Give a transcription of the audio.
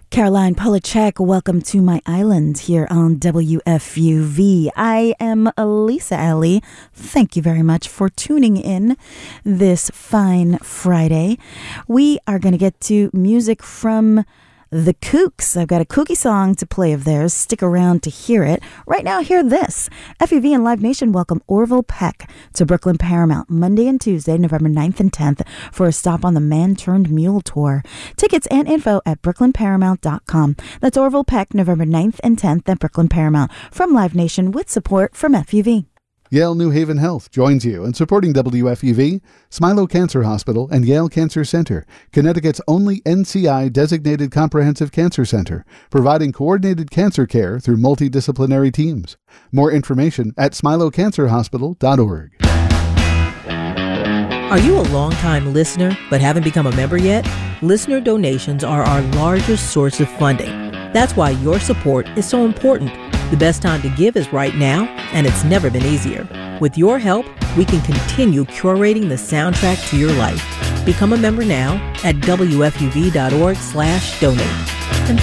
Caroline Polachek, welcome to my island here on WFUV. I am Lisa Alley. Thank you very much for tuning in this fine Friday. We are going to get to music from The Kooks. I've got a kooky song to play of theirs. Stick around to hear it. Right now, hear this. FUV and Live Nation welcome Orville Peck to Brooklyn Paramount Monday and Tuesday, November 9th and 10th for a stop on the Man Turned Mule Tour. Tickets and info at brooklynparamount.com. That's Orville Peck, November 9th and 10th at Brooklyn Paramount from Live Nation with support from FUV. Yale New Haven Health joins you in supporting WFUV, Smilo Cancer Hospital, and Yale Cancer Center, Connecticut's only NCI-designated comprehensive cancer center, providing coordinated cancer care through multidisciplinary teams. More information at smilocancerhospital.org. Are you a longtime listener but haven't become a member yet? Listener donations are our largest source of funding. That's why your support is so important. The best time to give is right now, and it's never been easier. With your help, we can continue curating the soundtrack to your life. Become a member now at WFUV.org/donate.